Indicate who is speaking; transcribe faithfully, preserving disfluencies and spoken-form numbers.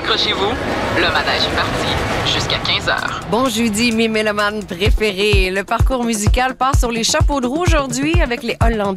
Speaker 1: Accrochez-vous, le manège est parti jusqu'à quinze heures.
Speaker 2: Bon jeudi, mes mélomanes préférés. Le parcours musical part sur les chapeaux de roue aujourd'hui avec les Hollandais